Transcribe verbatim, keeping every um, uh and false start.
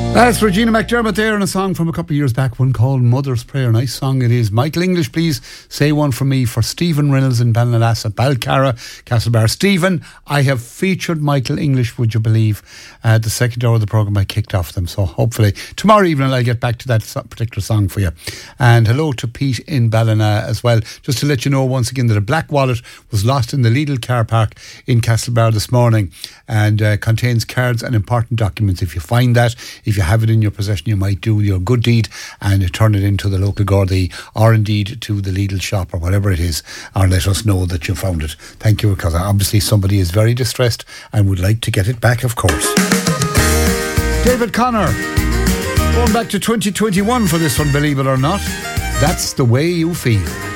That's Regina McDermott there in a song from a couple of years back, one called Mother's Prayer. Nice song it is. Michael English, please say one for me for Stephen Reynolds in Ballinalass, Balcarra, Castlebar. Stephen, I have featured Michael English, would you believe? Uh, the second hour of the programme I kicked off them, so hopefully tomorrow evening I'll get back to that particular song for you. And hello to Pete in Ballina as well. Just to let you know once again that a black wallet was lost in the Lidl car park in Castlebar this morning, and uh, contains cards and important documents. If you find that, if you have it in your possession, you might do your good deed and turn it into the local Gardaí, or indeed to the Lidl shop or whatever it is, or let us know that you found it. Thank you, because obviously somebody is very distressed and would like to get it back, of course. David Connor, going back to twenty twenty-one for this one, believe it or not. That's the way you feel.